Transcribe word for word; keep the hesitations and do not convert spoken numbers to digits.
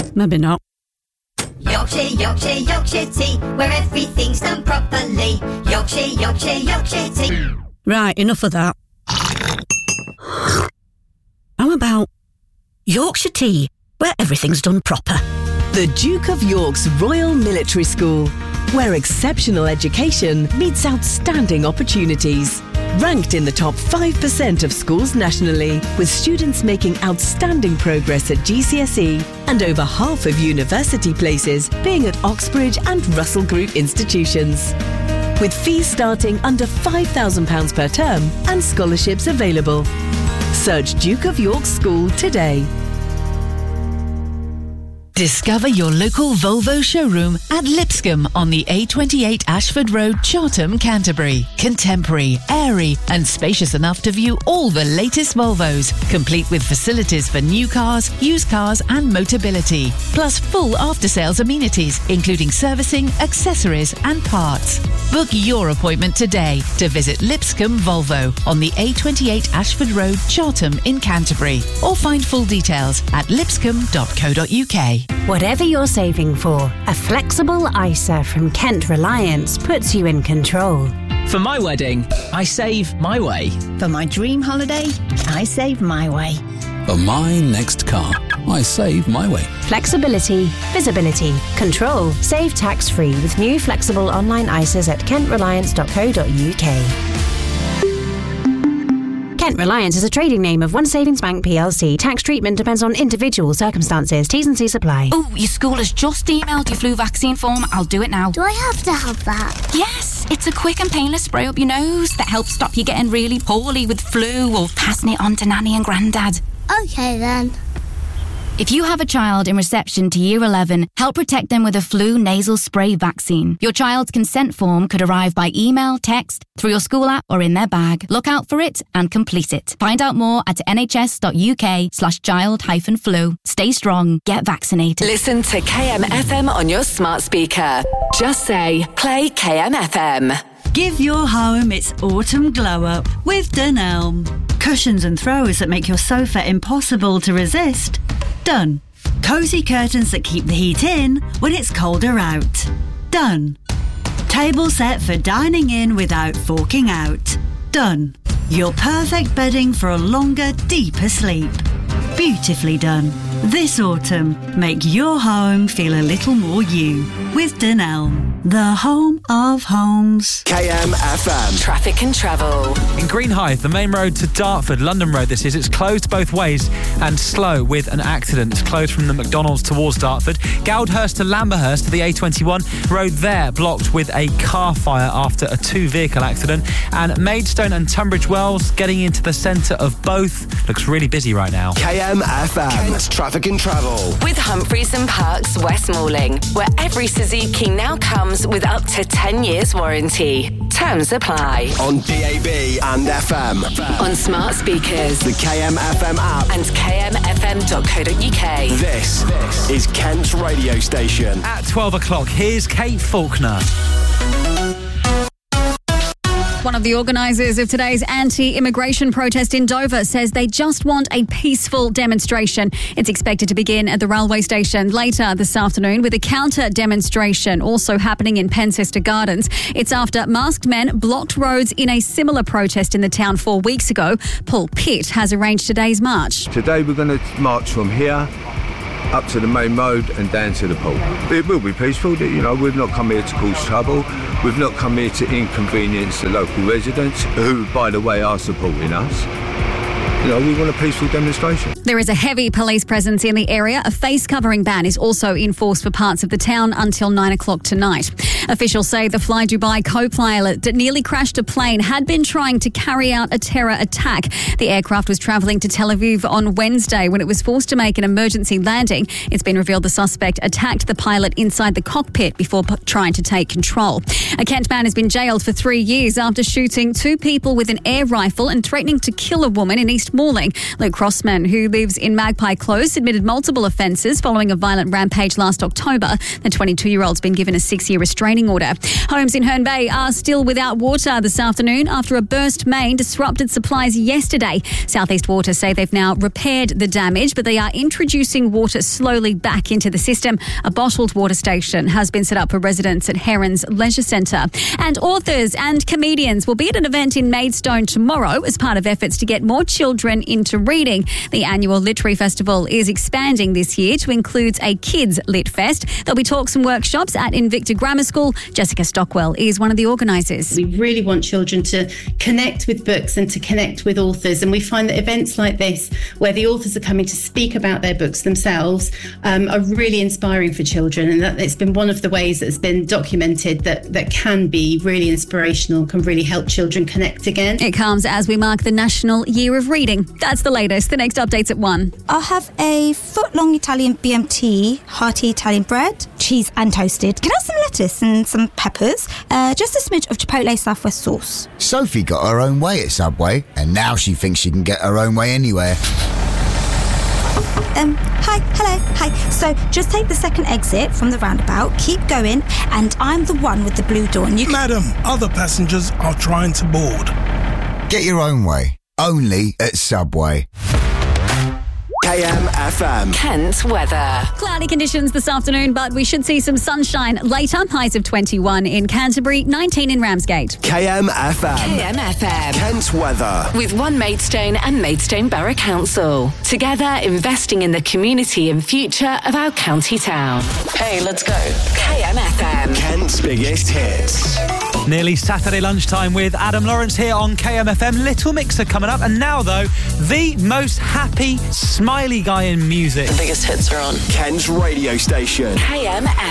maybe not. Yorkshire, Yorkshire, Yorkshire tea, where everything's done properly. Yorkshire, Yorkshire, Yorkshire tea. Right, enough of that. How about Yorkshire tea, where everything's done proper? The Duke of York's Royal Military School, where exceptional education meets outstanding opportunities. Ranked in the top five percent of schools nationally, with students making outstanding progress at G C S E and over half of university places being at Oxbridge and Russell Group institutions. With fees starting under five thousand pounds per term and scholarships available. Search Duke of York School today. Discover your local Volvo showroom at Lipscombe on the A twenty-eight Ashford Road, Chartham, Canterbury. Contemporary, airy and spacious enough to view all the latest Volvos, complete with facilities for new cars, used cars and Motability. Plus full after-sales amenities, including servicing, accessories and parts. Book your appointment today to visit Lipscombe Volvo on the A twenty-eight Ashford Road, Chartham in Canterbury. Or find full details at lipscombe dot co dot uk. Whatever you're saving for, a flexible I S A from Kent Reliance puts you in control. For my wedding, I save my way. For my dream holiday, I save my way. For my next car, I save my way. Flexibility, visibility, control. Save tax-free with new flexible online I S As at kent reliance dot co dot uk. Kent Reliance is a trading name of One Savings Bank P L C. Tax treatment depends on individual circumstances. T's and C's apply. Oh, your school has just emailed your flu vaccine form. I'll do it now. Do I have to have that? Yes, it's a quick and painless spray up your nose that helps stop you getting really poorly with flu or passing it on to Nanny and Grandad. Okay then. If you have a child in reception to Year eleven, help protect them with a flu nasal spray vaccine. Your child's consent form could arrive by email, text, through your school app or in their bag. Look out for it and complete it. Find out more at nhs.uk slash child hyphen flu. Stay strong. Get vaccinated. Listen to K M F M on your smart speaker. Just say, play K M F M. Give your home its autumn glow up with Dunelm. Cushions and throws that make your sofa impossible to resist. Done. Cosy curtains that keep the heat in when it's colder out. Done. Table set for dining in without forking out. Done. Your perfect bedding for a longer, deeper sleep. Beautifully done. This autumn, make your home feel a little more you with Dunelm, the home of homes. K M F M. Traffic and travel. In Greenhithe, the main road to Dartford, London Road this is, it's closed both ways and slow with an accident. It's closed from the McDonald's towards Dartford. Goudhurst to Lamberhurst to the A twenty-one. Road there blocked with a car fire after a two-vehicle accident. And Maidstone and Tunbridge Wells getting into the centre of both. Looks really busy right now. K M F M. Kent's Traffic and Travel. With Humphreys and Parks West Malling, where every Suzuki now comes with up to ten years warranty. Terms apply. On D A B and F M. On smart speakers. The K M F M app. And k m f m dot co dot uk. This, this is Kent's radio station. At twelve o'clock, here's Kate Faulkner. One of the organisers of today's anti-immigration protest in Dover says they just want a peaceful demonstration. It's expected to begin at the railway station later this afternoon with a counter-demonstration also happening in Pencester Gardens. It's after masked men blocked roads in a similar protest in the town four weeks ago. Paul Pitt has arranged today's march. Today we're going to march from here up to the main road and down to the pool. It will be peaceful. You know, we've not come here to cause trouble. We've not come here to inconvenience the local residents, who, by the way, are supporting us. You know, we want a peaceful demonstration. There is a heavy police presence in the area. A face-covering ban is also in force for parts of the town until nine o'clock tonight. Officials say the Fly Dubai co-pilot that nearly crashed a plane had been trying to carry out a terror attack. The aircraft was travelling to Tel Aviv on Wednesday when it was forced to make an emergency landing. It's been revealed the suspect attacked the pilot inside the cockpit before p- trying to take control. A Kent man has been jailed for three years after shooting two people with an air rifle and threatening to kill a woman in East Malling. Luke Crossman, who lives in Magpie Close, admitted multiple offences following a violent rampage last October. The twenty-two-year-old's been given a six-year restraining restraining order. Homes in Herne Bay are still without water this afternoon after a burst main disrupted supplies yesterday. South East Water say they've now repaired the damage, but they are introducing water slowly back into the system. A bottled water station has been set up for residents at Herons Leisure Centre. And authors and comedians will be at an event in Maidstone tomorrow as part of efforts to get more children into reading. The annual literary festival is expanding this year to include a Kids Lit Fest. There'll be talks and workshops at Invicta Grammar School. Jessica Stockwell is one of the organisers. We really want children to connect with books and to connect with authors, and we find that events like this, where the authors are coming to speak about their books themselves, um, are really inspiring for children, and that it's been one of the ways that's been documented that, that can be really inspirational, can really help children connect again. It comes as we mark the National Year of Reading. That's the latest. The next update's at one. I'll have a foot-long Italian B M T, hearty Italian bread, cheese and toasted. Can I have some lettuce and some peppers? Uh, just a smidge of Chipotle Southwest sauce. Sophie got her own way at Subway, and now she thinks she can get her own way anywhere. Um, hi, hello, hi. So just take the second exit from the roundabout, keep going, and I'm the one with the blue door. And you can... Madam, other passengers are trying to board. Get your own way, only at Subway. K M F M. Kent weather. Cloudy conditions this afternoon, but we should see some sunshine later. Highs of twenty-one in Canterbury, nineteen in Ramsgate. K M F M. K M F M. Kent weather. With One Maidstone and Maidstone Borough Council. Together investing in the community and future of our county town. Hey, let's go. K M F M. Kent's biggest hits. Nearly Saturday lunchtime with Adam Lawrence here on K M F M. Little Mixer coming up. And now, though, the most happy, smiley guy in music. The biggest hits are on. Kent's radio station. K M F M.